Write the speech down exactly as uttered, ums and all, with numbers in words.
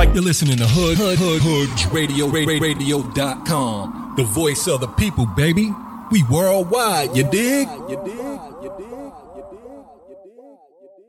You're listening to Hood, Hood, Hood, Hood Radio, radio dot com. The voice of the people, baby. We worldwide, you dig? You dig? You dig? You dig? You dig?